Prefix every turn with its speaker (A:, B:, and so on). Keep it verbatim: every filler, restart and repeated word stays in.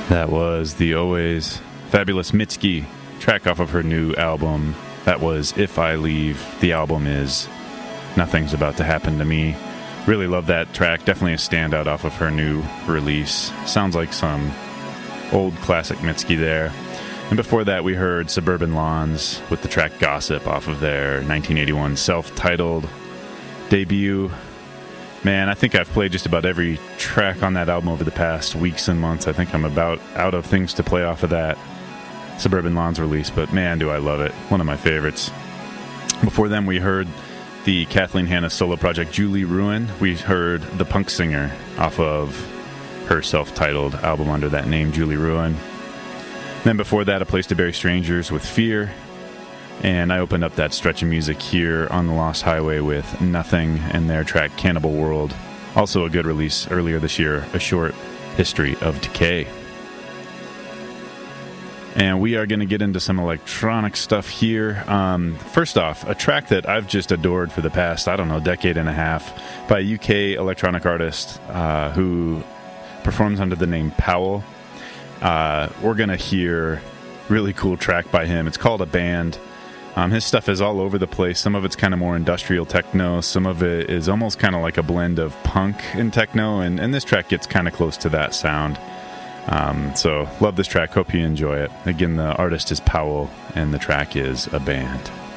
A: That was the always fabulous Mitski, track off of her new album. That was If I Leave. The album is Nothing's About to Happen to Me. Really love that track. Definitely a standout off of her new release. Sounds like some old classic Mitski there. And before that, we heard Suburban Lawns with the track Gossip off of their nineteen eighty-one self-titled debut. Man, I think I've played just about every track on that album over the past weeks and months. I think I'm about out of things to play off of that Suburban Lawns release, but man, do I love it. One of my favorites. Before them, we heard the Kathleen Hanna solo project Julie Ruin. We heard The Punk Singer off of her self-titled album under that name, Julie Ruin. Then before that, A Place to Bury Strangers with Fear. And I opened up that stretch of music here on the Lost Highway with Nothing and their track Cannibal World. Also a good release earlier this year, A Short History of Decay. And we are going to get into some electronic stuff here. Um, first off, a track that I've just adored for the past, I don't know, decade and a half by a U K electronic artist uh, who performs under the name Powell. Uh, we're going to hear a really cool track by him. It's called A Band. Um, his stuff is all over the place. Some of it's kind of more industrial techno. Some of it is almost kind of like a blend of punk and techno. And, and this track gets kind of close to that sound. Um, so love this track. Hope you enjoy it. Again, the artist is Powell and the track is A Band.